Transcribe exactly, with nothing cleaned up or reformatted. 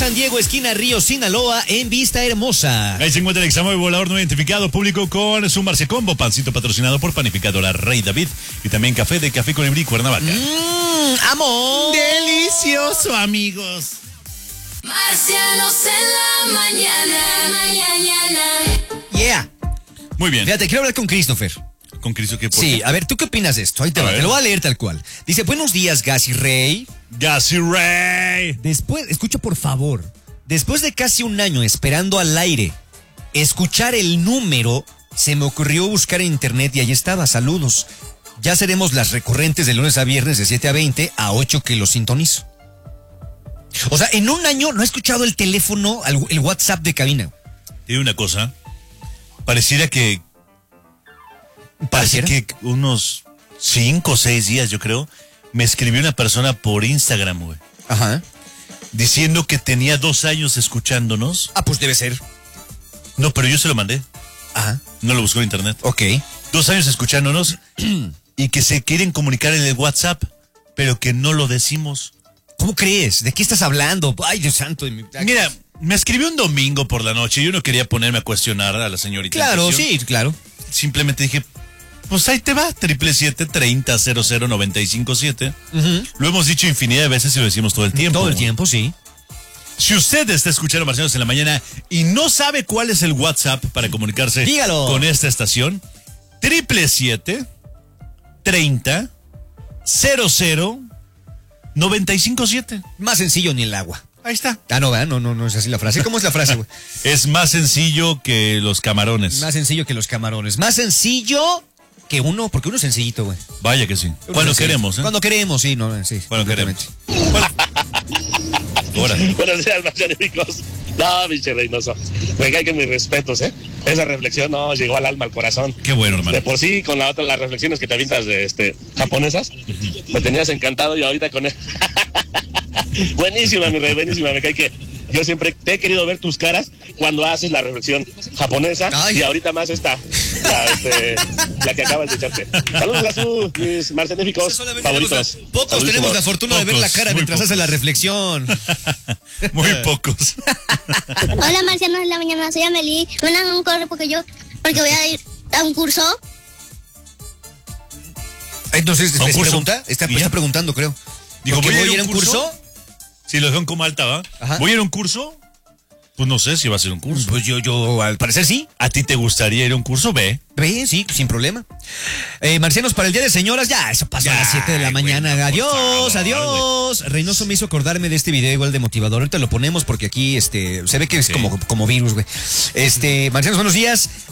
San Diego, esquina Río Sinaloa, en Vista Hermosa. Ahí se encuentra el examen de volador no identificado, público con su Marcecombo, pancito patrocinado por Panificadora Rey David y también café de Café Colibrí Cuernavaca. Mmm, amor. Delicioso, amigos. Marcianos en la mañana, mañana. Yeah. Muy bien. Fíjate, quiero hablar con Christopher. ¿Con Cristo qué? Sí, a ver, ¿tú qué opinas de esto? Ahí te A va, ver. te lo voy a leer tal cual. Dice, buenos días, Gas y Rey. Gassi Ray. Después, escucha por favor, después de casi un año esperando al aire, escuchar el número, se me ocurrió buscar en internet y ahí estaba, saludos. Ya seremos las recurrentes de lunes a viernes de siete a veinte, a ocho que lo sintonizo. O sea, en un año no he escuchado el teléfono, el WhatsApp de cabina. Te digo una cosa, pareciera que... Parece ¿Pareciera? que unos cinco o seis días, yo creo, me escribió una persona por Instagram, güey, Ajá. diciendo que tenía dos años escuchándonos. Ah, pues debe ser. No, pero yo se lo mandé. Ajá. No lo buscó en internet. Ok. Dos años escuchándonos y que se quieren comunicar en el WhatsApp, pero que no lo decimos. ¿Cómo crees? ¿De qué estás hablando? Ay, Dios santo. de mi- Mira, me escribió un domingo por la noche y yo no quería ponerme a cuestionar a la señorita. en Claro, cuestión. sí, claro. Simplemente dije, pues ahí te va, triple siete treinta cero cero noventa y cinco siete. Ujú. Lo hemos dicho infinidad de veces y lo decimos todo el tiempo. Todo el tiempo, sí. Si usted está escuchando Marcianos en la mañana y no sabe cuál es el WhatsApp para comunicarse Dígalo. con esta estación, triple siete treinta cero cero noventa y cinco siete. Más sencillo ni el agua. Ahí está. Ah, no, ¿verdad? No, no, no es así la frase. ¿Cómo es la frase, güey? Es más sencillo que los camarones. Más sencillo que los camarones. Más sencillo que uno, porque uno es sencillito, güey. Vaya que sí. Uno Cuando es sencillo. queremos, ¿eh? Cuando queremos, sí, no, sí. Cuando completamente. queremos. Bueno. Ahora. Buenos días, Marcianíficos. No, pinche Reynoso. Me cae que mis respetos, ¿eh? Esa reflexión no llegó al alma, al corazón. Qué bueno, hermano. De por sí, con la otra, las reflexiones que te avientas de este japonesas, me tenías encantado y ahorita con él. Buenísima, mi rey, buenísima. Me cae que yo siempre te he querido ver tus caras cuando haces la reflexión japonesa. Ay. Y ahorita más esta, la, este, la que acabas de echarte. Saludos a sus, mis marcianíficos Solamente favoritos. tenemos la- Pocos Saludísimos. tenemos la fortuna de ver la Pocos, cara muy mientras pocos. hace la reflexión. Muy pocos. Hola, marcianos de la mañana, soy Amelie. Me dan un correo porque yo, porque voy a ir a un curso. Entonces, ¿A un ¿es curso? pregunta? Está, ¿Y ya? está preguntando, creo. Dijo, ¿Porque voy a ir a un curso? Sí, lo dejaron como alta, ¿va? Ajá. ¿Voy a ir a un curso? Pues no sé si va a ser un curso. Pues yo, yo, al parecer sí. ¿A ti te gustaría ir a un curso? Ve. Ve, sí, sin problema. Eh, marcianos, para el Día de Señoras, ya, eso pasó a Ya, las siete de la güey, mañana. no, por adiós, favor, adiós. Reynoso me hizo acordarme de este video igual de motivador. Ahorita lo ponemos porque aquí este se ve que es Ok. como, como virus, güey. Este, marcianos, buenos días.